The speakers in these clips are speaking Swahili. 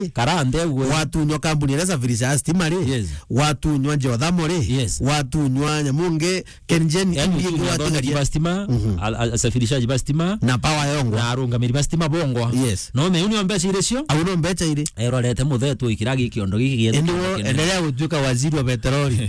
karande watu nywa kampuni ya safirisha stima ri watu nywa Jothammo ri watu nywa Nyamunge Kengen ingi watu bastima safirishaji bastima na power yongo na arungamiri bastima bongo no me uni ombecha irecio au no mbecha ire erorete muthetwo ikiragi kiondo giki giethe endelea gutuika waziri wa petroli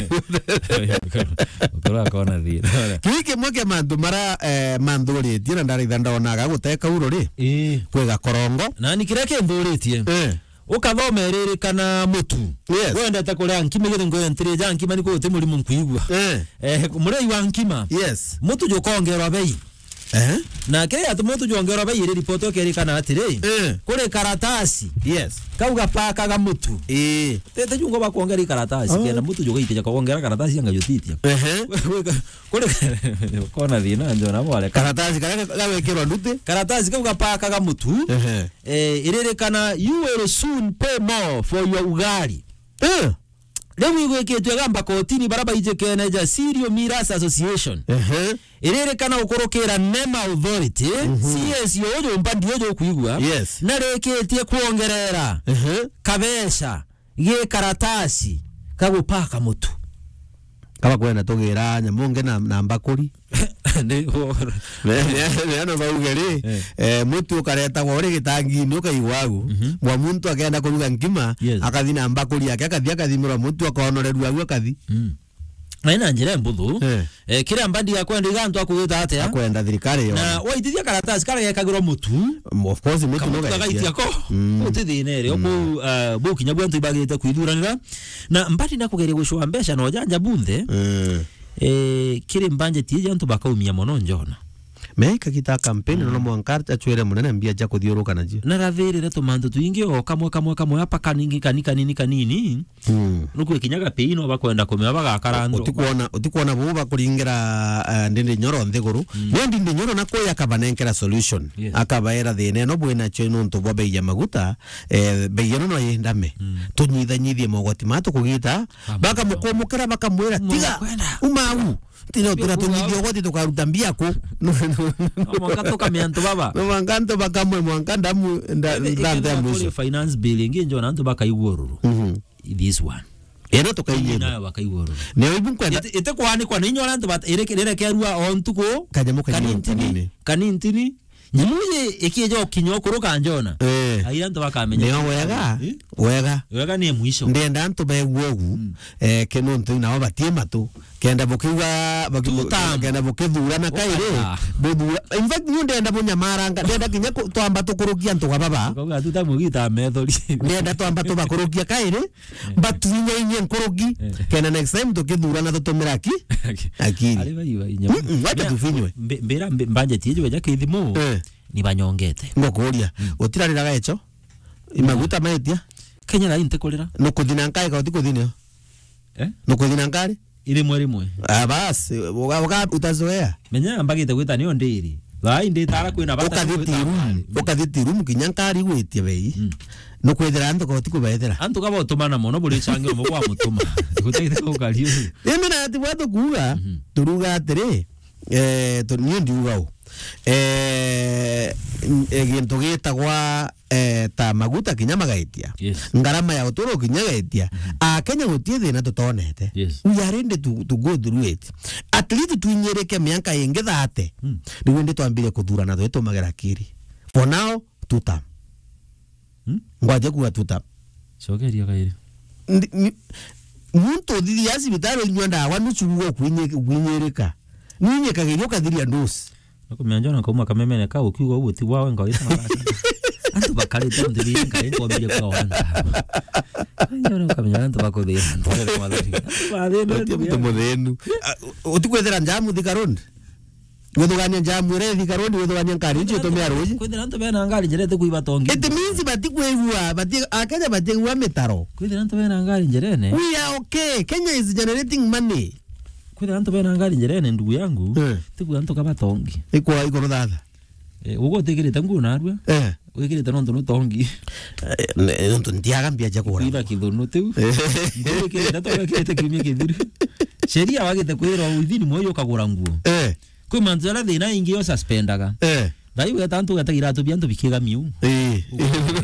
ukora kona thira kiki mweke mandu mara manduri tira ndaritha ndonaga guteka ururi kwega korongo na nikireke nduritie ukathomerere kana mutu wendete kuria nkima githe ngoentire ja nkima ni kuute murimu nkuigwa murei wa nkima mutu jukongerwa bei na kile atumoto jongerwa bei ile report yake kana atire kule karatasi kauga paka ga mutu tete jungo bakuongera karatasi kenda mutu jogo ite jakongera karatasi yanga yutitia kule kona thina njona mwale karatasi gawekirwa ndute karatasi kauga paka ga mutu ile kana you will soon pay more for your ugali Lewi gweketwe gamba kotini baraba ijekene ja Serial Millers Association. Irere kana ukorokera NEMA Authority. CSO ojo mpandi ojo kuigwa. Na reketie kuongerera. Kabesha. Ge karatasi. Kagupaka mutu. Kaba kwenda togira Nyamunge na Mbakuri. Neno baugeri mutu ukareta gore gitangi nuka iwagu mwa muntu akenda kuruga nkima akathina Mbakuri yake akathimura mutu akonorerwa agwo akathi Aina njira mbuthu kira mbandi ya kwenda igantu akugita atia akwenda thirikari yo na waitithia karatasi kara gekagirwo mutu of course mutu no gaitia ko utithine oku buki nyabwantu ibagite kwithuranira na mbandi nakugeria gushwa mbesha no janja bunthe kire mbanje tije antu bakaumia mono njona meka kita campaign no mwankarta chwere munene mbia jako thiuruka naji na ravere to mandu tuingi o kamwe hapa kanini nuko ikinyaga peino bakwenda kumya bagakarando utikuona bo bakuringira ndinde nyoro nthiguru ndinde nyoro nakoya kabanenkera solution akabaera thine no bwena chino ntu bo beya maguta beyano no yendame tunyithanyithie mogoti matu kugita baka mukomukira bakamwira tiga umau tino tunanyithio goti tukaruta mbia ko mwangato kamianto baba no mwanganto bakamwe mwanganda ndande amuso finance bill ingi njona antu bakaigworuru this one eno tukaiye na bakaigworuru ne ibun kwenda ite kwani kwa ninyora antu bat erekerera kerua ontuko kanyamuka kanintini nyimuje ikije okinyo kuruka njona ayi antu bakamenya ne wega ni mwisho ndenda antu begwogu kenontu nao batie matu kenda bokiwa kenda bokithura na kaire bodura in fact ndenda bonyamaranga ndenda kinya twamba tukurukia ntu baba koga tutamugita methori ndenda twamba tubakurukia kaire batunya inye nkurugi kenda next time tukithura na tutumira akili ali bayiwa wacha tufinywe mbera mbanje tije ja kithimo ni banyongete ngokuria utirarira gaecho imaguta maetia Kenya la inte kolera no kuthina nkai ka utikuthina no kuthina ngari ile mwe bas woga utazoea menya mbagite gwita niyo ndiri vai nditara kwina bata ukadhitiru mukinyankari gwitie bei no kwethera antu ka utikubethera antu kaba utumana mono buri change mo kwa mutuma gutaitha ukari ime na ati bwato kuga turuga atiri niyo ndiuga gintu gitagwa ta maguta kinya magaitia ngarama ya uturo kinya gaitia Kenya gutie thina tutonete we are ready to go through it at least tuinyereke mianka yengi thate niwe ndi twambire kuthurana twetu magera kiri for now tuta ngwaje kuwa tuta shogeria kairi muntu thithia cibitaro inywenda wa nuchugo kwinyereka ninye kagerio kathiria ndosi nakumianjona kauma kamemene ka ukiwa uti wawe ngawita mabasa antu bakalite ndiri ngai ngobire kwa wanda njona kamenya antu bakodira ndore mwadhari batheno muthenu utikwethera njamu thikarondi wethugania njamu re thikarondi wethugania ngari nje tumia roji kwethera antu bena ngari njerete kuiba tongi it means batikwegua Kenya batigwa mitaro kwethera antu bena ngari njerene we are okay Kenya is generating money kwethera antu bena ngari njerene ndugu yangu tibu antu kaba tongi iko ruthatha ugo tigirite nguna arua wikirite nonto no tongi nonto ndiaga mbia ja kura ira kidhunu tu ngwikirite to wikirite kimye kidhiru sheria wagite kwira withini moyo kagura nguo kwi manzara thina ingi yo suspendaga thai we tantu gatagira tu biantu bikiga miu